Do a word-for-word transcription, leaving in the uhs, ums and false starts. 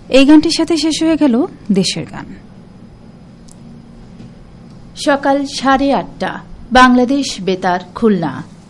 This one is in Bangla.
এই গানটির সাথে শেষ হয়ে গেল দেশের গান। সকাল সাড়ে আটটা, বাংলাদেশ বেতার খুলনা।